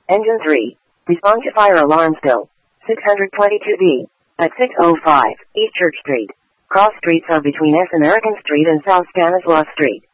Engine 3. Respond to fire alarm spill. 622B. At 605 East Church Street. Cross streets are between S. American Street and South Stanislaus Street.